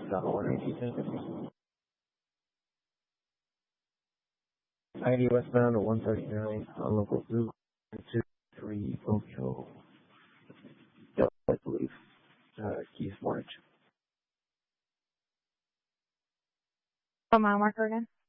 180. 90 westbound to 139 on local 223 Tokyo. I believe. Keys March. What mile marker again?